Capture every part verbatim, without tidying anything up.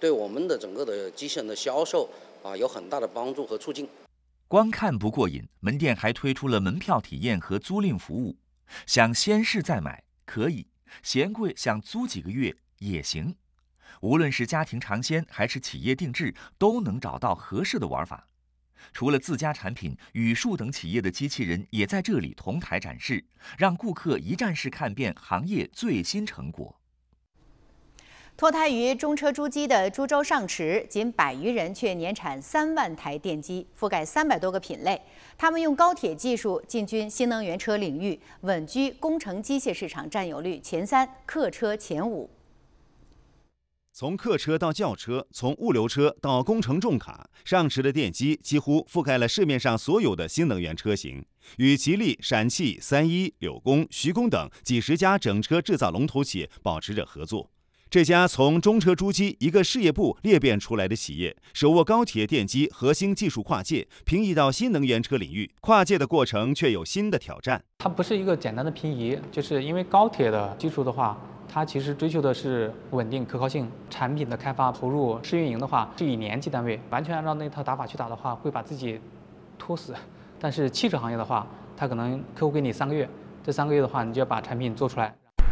对我们的整个的机器人的销售啊有很大的帮助和促进。 光看不过瘾，门店还推出了门票体验和租赁服务，想先试再买可以，嫌贵想租几个月也行。无论是家庭尝鲜还是企业定制，都能找到合适的玩法。除了自家产品，宇树等企业的机器人也在这里同台展示，让顾客一站式看遍行业最新成果。 脱胎于中车珠玑的株洲上池，仅百余人却年产三万台电机，覆盖三百多个品类。他们用高铁技术进军新能源车领域，稳居工程机械市场占有率前三，客车前五。 从客车到轿车，从物流车到工程重卡，上池的电机几乎覆盖了市面上所有的新能源车型，与吉利、陕汽、三一、柳工、徐工等几十家整车制造龙头企业保持着合作。这家从中车珠玑一个事业部裂变出来的企业，手握高铁电机核心技术跨界，平移到新能源车领域。跨界的过程却有新的挑战。 它不是一个简单的平移，就是因为高铁的技术的话，它其实追求的是稳定可靠性。产品的开发投入试运营的话，是以年计单位，完全按照那套打法去打的话，会把自己拖死。但是汽车行业的话，它可能客户给你三个月，这三个月的话，你就要把产品做出来。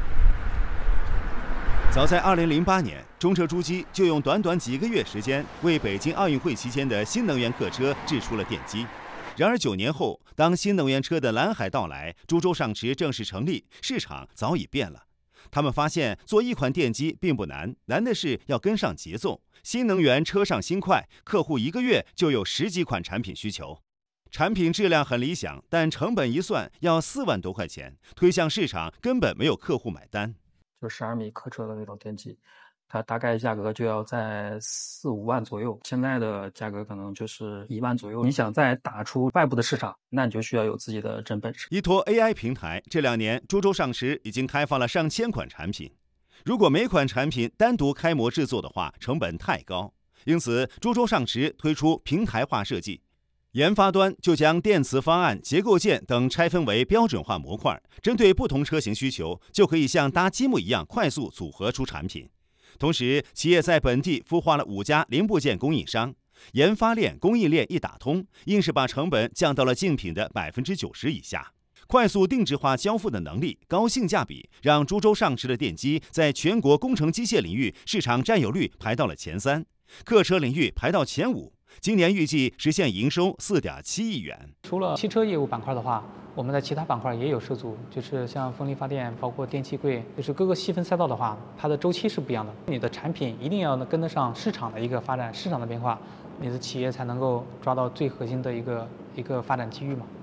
早在二零零八年，中车珠玑就用短短几个月时间，为北京奥运会期间的新能源客车制出了电机。然而九年后，当新能源车的蓝海到来，株洲上池正式成立，市场早已变了。他们发现做一款电机并不难，难的是要跟上节奏。新能源车上新快，客户一个月就有十几款产品需求。产品质量很理想，但成本一算要四万多块钱，推向市场根本没有客户买单。 就十二米客车的那种电机，它大概价格就要在四五万左右，现在的价格可能就是一万左右。你想再打出外部的市场，那你就需要有自己的真本事。 依托 A I 平台，这两年株洲上池已经开发了上千款产品。如果每款产品单独开模制作的话，成本太高，因此株洲上池推出平台化设计。研发端就将电磁方案、结构件等拆分为标准化模块，针对不同车型需求，就可以像搭积木一样快速组合出产品。同时，企业在本地孵化了五家零部件供应商，研发链、供应链一打通，硬是把成本降到了竞品的百分之九十以下。快速定制化交付的能力、高性价比，让株洲上池的电机在全国工程机械领域市场占有率排到了前三，客车领域排到前五。今年预计实现营收四点七亿元。 除了汽车业务板块的话，我们在其他板块也有涉足，就是像风力发电，包括电气柜，就是各个细分赛道的话，它的周期是不一样的。你的产品一定要跟得上市场的一个发展、市场的变化，你的企业才能够抓到最核心的一个一个发展机遇嘛。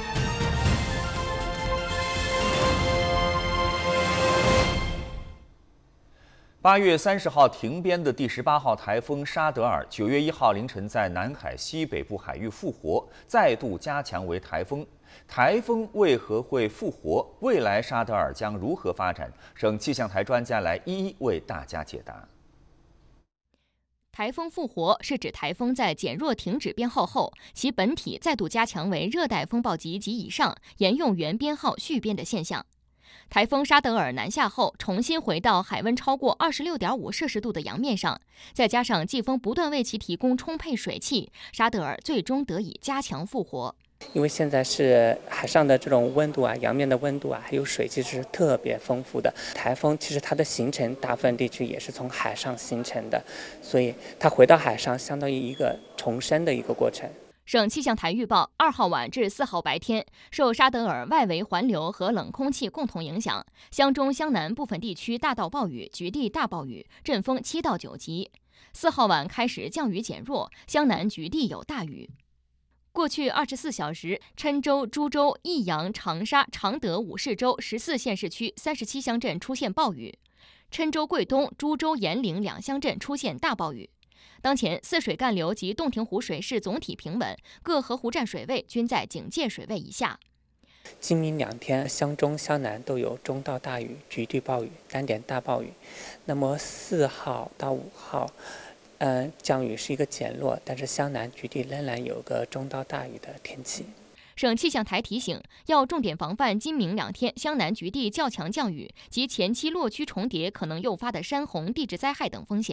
八月三十号停编的第十八号台风沙德尔，九月一号凌晨在南海西北部海域复活，再度加强为台风。台风为何会复活？未来沙德尔将如何发展？省气象台专家来一一为大家解答。 台风复活是指台风在减弱停止编号后，其本体再度加强为热带风暴级及以上，沿用原编号续编的现象。台风沙德尔南下后，重新回到海温超过二十六点五摄氏度的洋面上，再加上季风不断为其提供充沛水汽，沙德尔最终得以加强复活。 因为现在是海上的这种温度啊，洋面的温度啊，还有水汽是特别丰富的。台风其实它的形成，大部分地区也是从海上形成的，所以它回到海上，相当于一个重生的一个过程。 省气象台预报，二号晚至四号白天，受沙德尔外围环流和冷空气共同影响，湘中、湘南部分地区大到暴雨，局地大暴雨，阵风七到九级。四号晚开始降雨减弱，湘南局地有大雨。过去二十四小时，郴州、株洲、益阳、长沙、常德五市州十四县市区三十七乡镇出现暴雨，郴州、桂东、株洲、盐岭两乡镇出现大暴雨。当前泗水干流及洞庭湖水势总体平稳，各河湖站水位均在警戒水位以下。 今明两天，湘中、湘南都有中到大雨、局地暴雨、单点大暴雨。那么四号到五号，嗯、呃，降雨是一个减弱，但是湘南局地仍然有个中到大雨的天气。 省气象台提醒，要重点防范今明两天湘南局地较强降雨及前期落区重叠可能诱发的山洪、地质灾害等风险。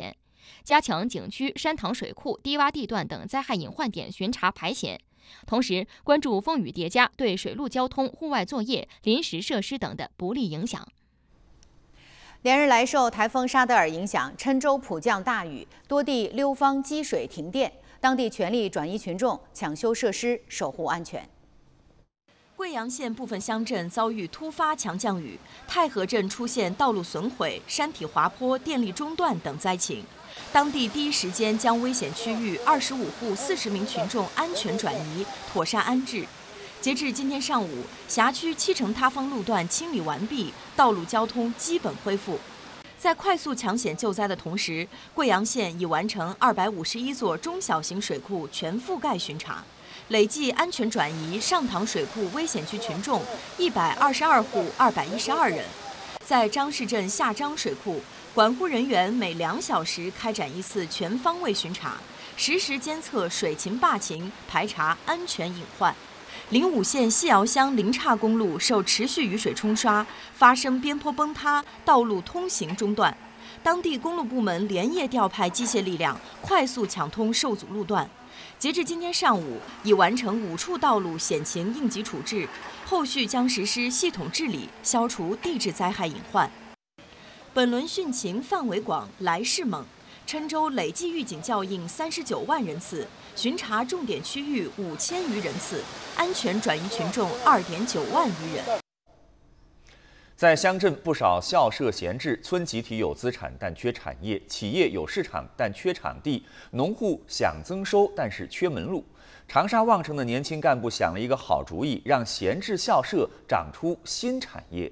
加强景区、山塘水库、低洼地段等灾害隐患点巡查排险。同时，关注风雨叠加对水陆交通、户外作业、临时设施等的不利影响。 连日来受台风沙德尔影响，郴州普降大雨，多地溜方积水停电，当地全力转移群众，抢修设施，守护安全。 贵阳县部分乡镇遭遇突发强降雨，太和镇出现道路损毁、山体滑坡、电力中断等灾情。当地第一时间将危险区域二十五户四十名群众安全转移，妥善安置。截至今天上午，辖区七成塌方路段清理完毕，道路交通基本恢复。在快速抢险救灾的同时，贵阳县已完成二百五十一座中小型水库全覆盖巡查，累计安全转移上塘水库危险区群众一百二十二户二百一十二人。在张市镇下张水库，管护人员每两小时开展一次全方位巡查，实时监测水情坝情，排查安全隐患。灵武县西窑乡临岔公路受持续雨水冲刷，发生边坡崩塌，道路通行中断。当地公路部门连夜调派机械力量，快速抢通受阻路段。截至今天上午，已完成五处道路险情应急处置，后续将实施系统治理，消除地质灾害隐患。本轮汛情范围广，来势猛。郴州累计预警校应三十九万人次，巡查重点区域五千余人次，安全转移群众二点九万余人。 在乡镇，不少校舍闲置，村集体有资产但缺产业，企业有市场但缺场地，农户想增收但是缺门路。长沙望城的年轻干部想了一个好主意，让闲置校舍长出新产业。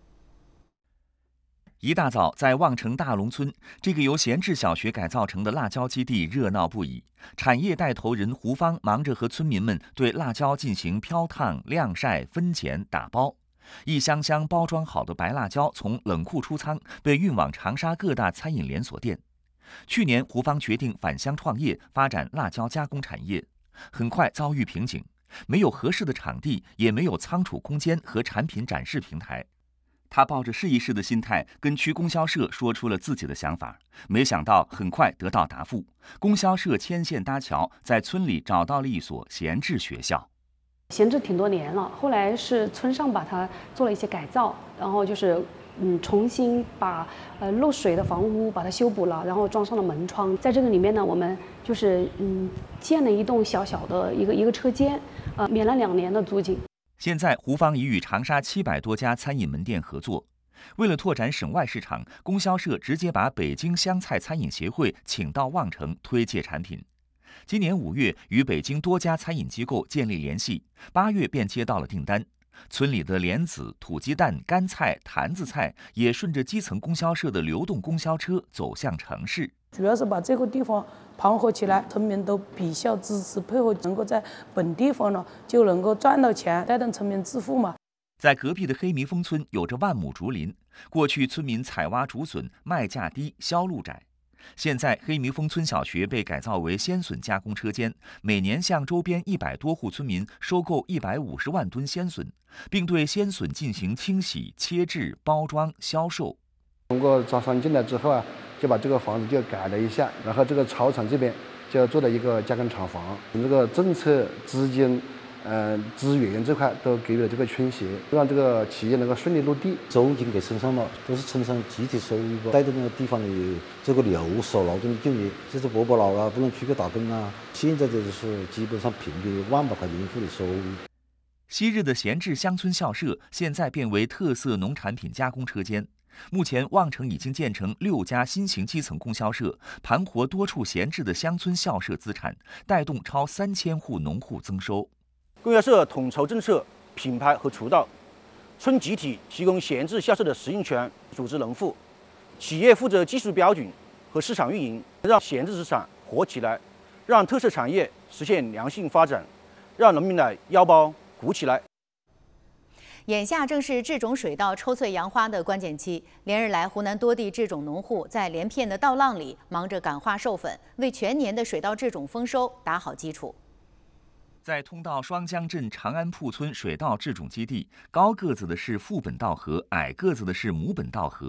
一大早，在望城大龙村，这个由闲置小学改造成的辣椒基地热闹不已。产业带头人胡芳忙着和村民们对辣椒进行漂烫、晾晒、分拣、打包。一箱箱包装好的白辣椒从冷库出仓，被运往长沙各大餐饮连锁店。去年，胡芳决定返乡创业，发展辣椒加工产业，很快遭遇瓶颈，没有合适的场地，也没有仓储空间和产品展示平台。他抱着试一试的心态，跟区供销社说出了自己的想法，没想到很快得到答复。供销社牵线搭桥，在村里找到了一所闲置学校。 闲置挺多年了，后来是村上把它做了一些改造，然后就是嗯重新把呃漏水的房屋把它修补了，然后装上了门窗。在这个里面呢，我们就是嗯建了一栋小小的一个一个车间，呃免了两年的租金。 现在，胡芳已与长沙七百多家餐饮门店合作。为了拓展省外市场，供销社直接把北京湘菜餐饮协会请到望城推介产品。今年五月，与北京多家餐饮机构建立联系，八月便接到了订单。村里的莲子、土鸡蛋、干菜、坛子菜也顺着基层供销社的流动供销车走向城市。 主要是把这个地方盘活起来，村民都比较支持配合，能够在本地方呢就能够赚到钱，带动村民致富嘛。 在隔壁的黑迷峰村有着万亩竹林，过去村民采挖竹笋，卖价低，销路窄。现在黑迷峰村小学被改造为鲜笋加工车间，每年向周边一百多户村民收购一百五十万吨鲜笋，并对鲜笋进行清洗、切制、包装、销售。 通过招商进来之后啊，就把这个房子就改了一下，然后这个操场这边就要做了一个加工厂房，这个政策资金。呃，资源这块都给予了这个倾斜，让这个企业能够顺利落地。 租金给村上了，都是村上集体收入，带动那个地方的这个留守劳动的就业。就是伯伯老了不能出去打工啊，现在这就是基本上平均万把块年户的收入。 昔日的闲置乡村校舍，现在变为特色农产品加工车间。目前，望城已经建成六家新型基层供销社，盘活多处闲置的乡村校舍资产，带动超三千户农户增收。 供销社统筹政策、品牌和渠道，村集体提供闲置校舍的使用权，组织农户，企业负责技术标准和市场运营，让闲置资产活起来，让特色产业实现良性发展，让农民的腰包鼓起来。 眼下正是制种水稻抽穗扬花的关键期，连日来，湖南多地制种农户在连片的稻浪里忙着感化授粉，为全年的水稻制种丰收打好基础。 在通道双江镇长安铺村水稻制种基地，高个子的是父本稻禾，矮个子的是母本稻禾。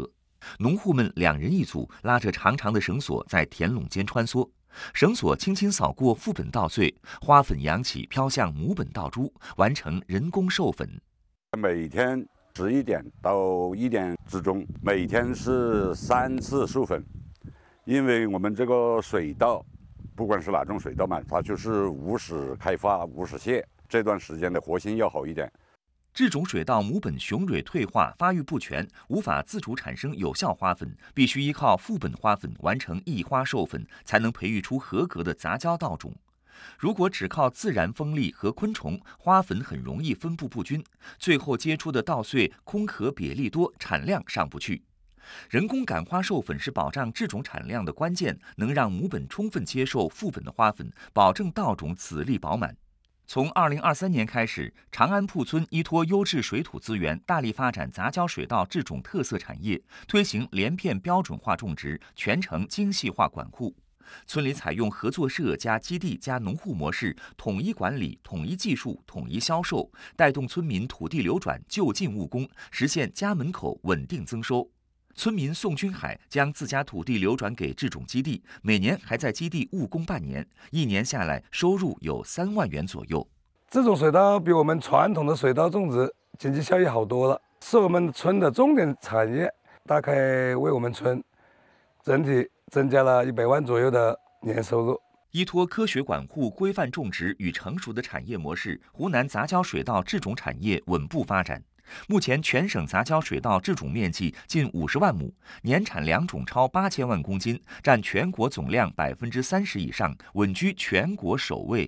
农户们两人一组，拉着长长的绳索在田垄间穿梭，绳索轻轻扫过副本稻穗，花粉扬起飘向母本稻株，完成人工授粉。 每天十一点到一点之中，每天是三次授粉，因为我们这个水稻，不管是哪种水稻嘛，它就是无使开发，无使谢，这段时间的活性要好一点。 这种水稻母本雄蕊退化，发育不全，无法自主产生有效花粉，必须依靠副本花粉完成异花授粉，才能培育出合格的杂交稻种。如果只靠自然风力和昆虫，花粉很容易分布不均，最后结出的稻穗空壳瘪粒多，产量上不去。人工感花授粉是保障这种产量的关键，能让母本充分接受副本的花粉，保证稻种籽粒饱满。从二零二三年开始，长安铺村依托优质水土资源，大力发展杂交水稻这种特色产业，推行连片标准化种植，全程精细化管护。村里采用合作社加基地加农户模式，统一管理、统一技术、统一销售，带动村民土地流转，就近务工，实现家门口稳定增收。村民宋军海将自家土地流转给这种基地，每年还在基地务工半年，一年下来收入有三万元左右。 这种水稻比我们传统的水稻种植经济效益好多了，是我们村的重点产业，大概为我们村整体增加了一百万左右的年收入。 依托科学管护、规范种植与成熟的产业模式，湖南杂交水稻这种产业稳步发展。目前，全省杂交水稻制种面积近五十万亩，年产良种超八千万公斤，占全国总量百分之三十以上，稳居全国首位。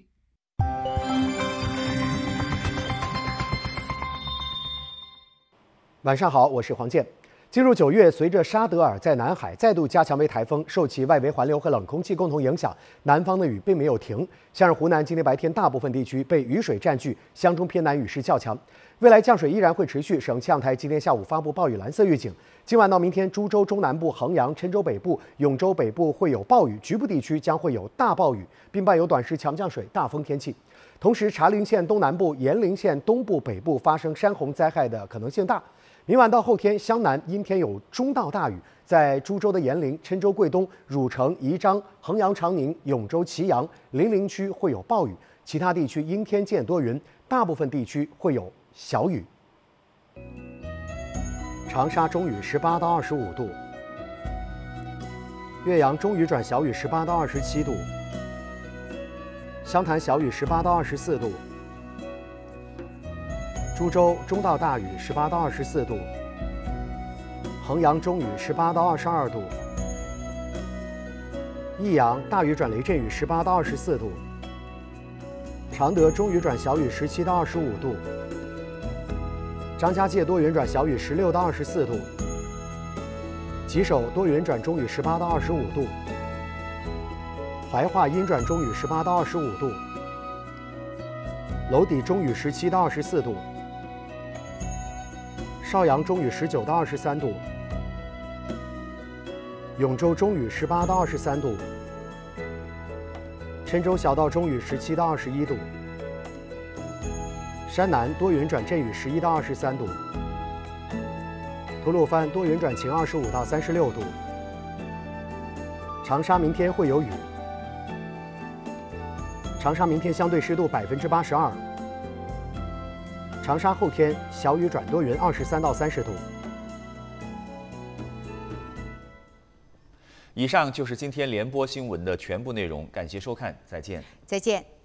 晚上好，我是黄健。进入九月，随着沙德尔在南海再度加强为台风，受其外围环流和冷空气共同影响，南方的雨并没有停。像是湖南今天白天大部分地区被雨水占据，湘中偏南雨势较强。未来降水依然会持续，省气象台今天下午发布暴雨蓝色预警。今晚到明天，株洲中南部、衡阳、郴州北部、永州北部会有暴雨，局部地区将会有大暴雨，并伴有短时强降水、大风天气。同时，茶陵县东南部、延陵县东部、北部发生山洪灾害的可能性大。明晚到后天，湘南阴天有中到大雨，在株洲的延陵、郴州贵东、汝城、宜章、衡阳长宁、永州祁阳、零陵区会有暴雨，其他地区阴天见多云，大部分地区会有小雨。长沙中雨十八到二十五度，岳阳中雨转小雨十八到二十七度，湘潭小雨十八到二十四度。株洲中到大雨十八到二十四度，衡阳中雨十八到二十二度，益阳大雨转雷阵雨十八到二十四度，常德中雨转小雨十七到二十五度，张家界多云转小雨十六到二十四度，吉首多云转中雨十八到二十五度，怀化阴转中雨十八到二十五度，娄底中雨十七到二十四度，邵阳中雨十九到二十三度，永州中雨十八到二十三度，郴州小到中雨十七到二十一度，山南多云转阵雨十一到二十三度，吐鲁番多云转晴二十五到三十六度，长沙明天会有雨，长沙明天相对湿度百分之八十二。长沙后天小雨转多云，二十三到三十度。 以上就是今天联播新闻的全部内容，感谢收看，再见。 再见。